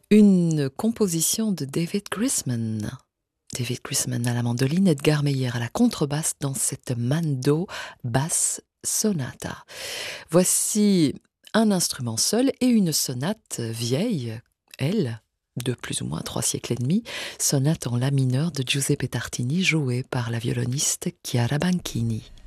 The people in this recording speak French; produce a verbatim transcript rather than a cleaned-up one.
Une composition de David Grisman. David Grisman à la mandoline, Edgar Meyer à la contrebasse dans cette Mando Bass Sonata. Voici un instrument seul et une sonate vieille, elle, de plus ou moins trois siècles et demi, sonate en la mineur de Giuseppe Tartini jouée par la violoniste Chiara Banchini.